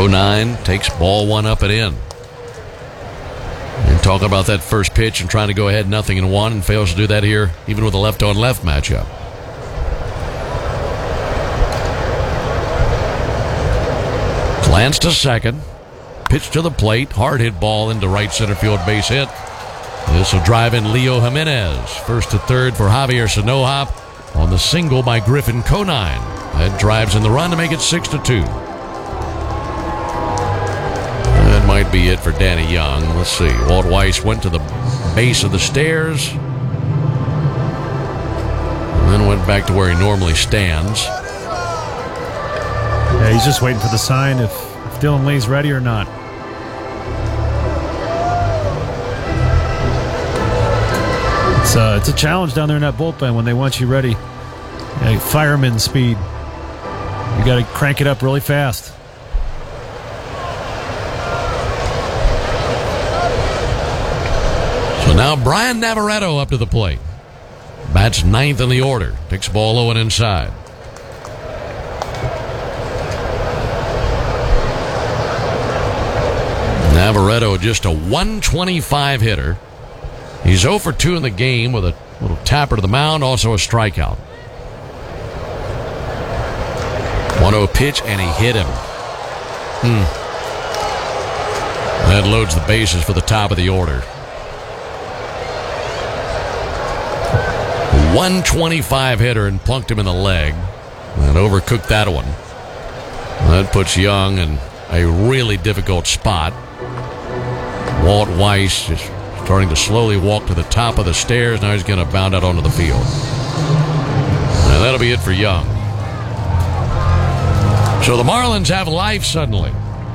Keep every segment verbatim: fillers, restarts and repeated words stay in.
Conine takes ball one up and in. And talking about that first pitch and trying to go ahead nothing in one, and fails to do that here, even with a left-on-left matchup. Glance to second. Pitch to the plate. Hard hit ball into right center field, base hit. This will drive in Leo Jimenez. First to third for Javier Sanohop on the single by Griffin Conine. That drives in the run to make it six to two. That might be it for Danny Young. Let's see. Walt Weiss went to the base of the stairs and then went back to where he normally stands. Yeah, he's just waiting for the sign if, if Dylan Lee's ready or not. It's, uh, it's a challenge down there in that bullpen when they want you ready. Yeah, fireman speed. You got to crank it up really fast. So now Brian Navarreto up to the plate. Bats ninth in the order. Takes ball low and inside. Navarreto just a one twenty-five hitter. He's zero for two in the game with a little tapper to the mound, also a strikeout. one oh pitch, and he hit him. Hmm. That loads the bases for the top of the order. one twenty-five hitter and plunked him in the leg. And overcooked that one. That puts Young in a really difficult spot. Walt Weiss just starting to slowly walk to the top of the stairs. Now he's going to bound out onto the field. And that'll be it for Young. So the Marlins have life suddenly.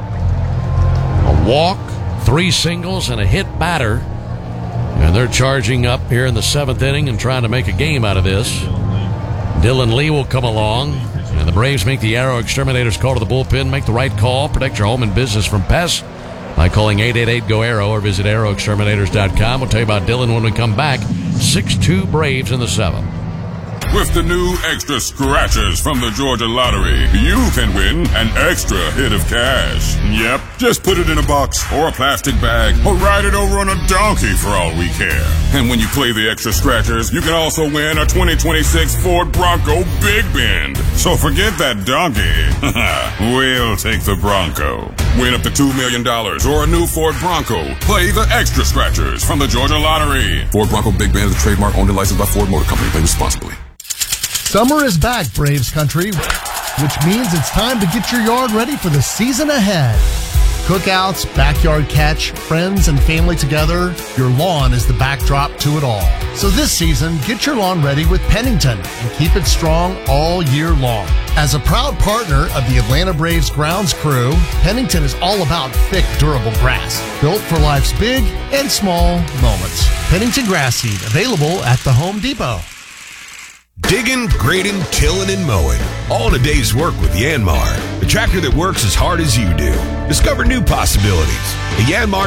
A walk, three singles, and a hit batter. And they're charging up here in the seventh inning and trying to make a game out of this. Dylan Lee will come along. And the Braves make the Arrow Exterminators call to the bullpen. Make the right call. Protect your home and business from pests by calling eight eight eight, G O, ARROW or visit arrow exterminators dot com. We'll tell you about Dylan when we come back. six two Braves in the seventh. With the new extra scratchers from the Georgia Lottery, you can win an extra hit of cash. Yep, just put it in a box or a plastic bag or ride it over on a donkey for all we care. And when you play the extra scratchers, you can also win a twenty twenty-six Ford Bronco Big Bend. So forget that donkey. We'll take the Bronco. Win up to two million dollars or a new Ford Bronco. Play the extra scratchers from the Georgia Lottery. Ford Bronco Big Bend is a trademark owned and licensed by Ford Motor Company. Play responsibly. Summer is back, Braves country, which means it's time to get your yard ready for the season ahead. Cookouts, backyard catch, friends and family together, your lawn is the backdrop to it all. So this season, get your lawn ready with Pennington and keep it strong all year long. As a proud partner of the Atlanta Braves grounds crew, Pennington is all about thick, durable grass, built for life's big and small moments. Pennington Grass Seed, available at the Home Depot. Digging, grading, tilling, and mowing. All in a day's work with Yanmar, the tractor that works as hard as you do. Discover new possibilities. The Yanmar